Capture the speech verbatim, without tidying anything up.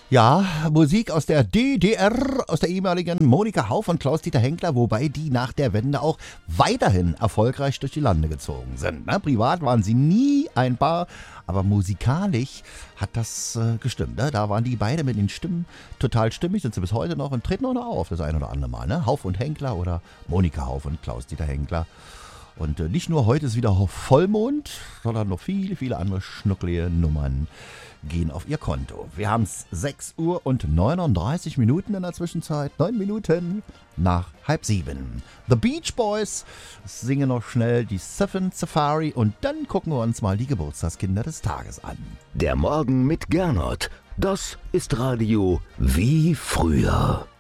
Ja, Musik aus der D D R, aus der ehemaligen Monika Hauf und Klaus-Dieter Henkler, wobei die nach der Wende auch weiterhin erfolgreich durch die Lande gezogen sind. Ne? Privat waren sie nie ein Paar, aber musikalisch hat das äh, gestimmt. Ne? Da waren die beide mit den Stimmen total stimmig, sind sie bis heute noch und treten auch noch auf, das ein oder andere Mal. Ne? Hauf und Henkler oder Monika Hauf und Klaus-Dieter Henkler. Und äh, nicht nur heute ist wieder Vollmond, sondern noch viele, viele andere schnucklige Nummern gehen auf ihr Konto. Wir haben es sechs Uhr und neununddreißig Minuten in der Zwischenzeit. neun Minuten nach halb sieben. The Beach Boys singen noch schnell die Seven Safari und dann gucken wir uns mal die Geburtstagskinder des Tages an. Der Morgen mit Gernot. Das ist Radio wie früher.